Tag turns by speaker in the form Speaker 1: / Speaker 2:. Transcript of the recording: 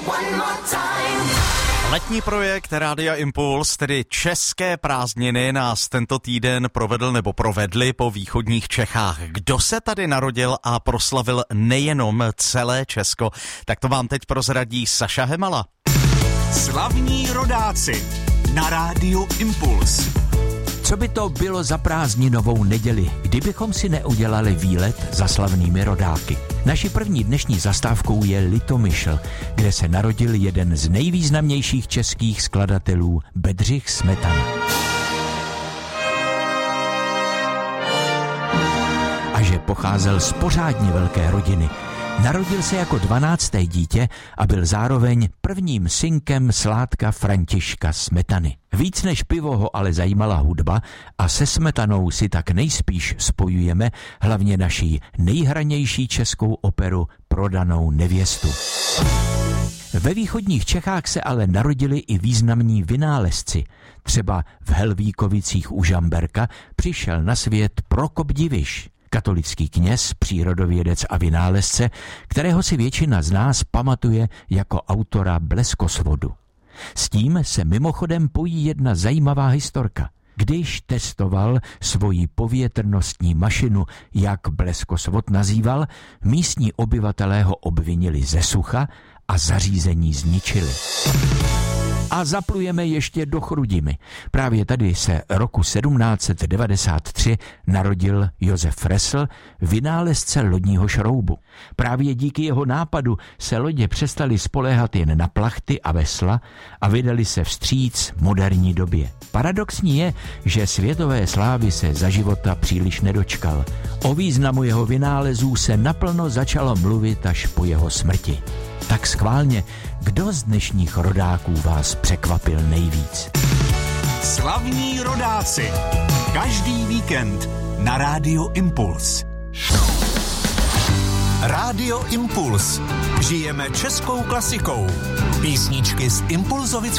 Speaker 1: Letní projekt Rádia Impuls, tedy české prázdniny, nás tento týden provedli po východních Čechách. Kdo se tady narodil a proslavil nejenom celé Česko, tak to vám teď prozradí Saša Hemala.
Speaker 2: Slavní rodáci na Rádiu Impuls.
Speaker 3: Co by to bylo za prázdninovou neděli, kdybychom si neudělali výlet za slavnými rodáky? Naší první dnešní zastávkou je Litomyšl, kde se narodil jeden z nejvýznamnějších českých skladatelů Bedřich Smetana. A že pocházel z pořádně velké rodiny. Narodil se jako 12. dítě a byl zároveň prvním synkem Sládka Františka Smetany. Víc než pivo ho ale zajímala hudba a se Smetanou si tak nejspíš spojujeme hlavně naší nejhranější českou operu Prodanou nevěstu. Ve východních Čechách se ale narodili i významní vynálezci. Třeba v Helvíkovicích u Žamberka přišel na svět Prokop Diviš, katolický kněz, přírodovědec a vynálezce, kterého si většina z nás pamatuje jako autora Bleskosvodu. S tím se mimochodem pojí jedna zajímavá historka. Když testoval svoji povětrnostní mašinu, jak Bleskosvod nazýval, místní obyvatelé ho obvinili ze sucha a zařízení zničili. A zaplujeme ještě do Chrudimi. Právě tady se roku 1793 narodil Josef Resl, vynálezce lodního šroubu. Právě díky jeho nápadu se lodě přestaly spoléhat jen na plachty a vesla a vydali se vstříc moderní době. Paradoxní je, že světové slávy se za života příliš nedočkal. O významu jeho vynálezů se naplno začalo mluvit až po jeho smrti. Tak schválně, kdo z dnešních rodáků vás překvapil nejvíc?
Speaker 2: Slavní rodáci. Každý víkend na Rádiu Impuls. Rádio Impuls. Žijeme českou klasikou. Písničky z impulzovického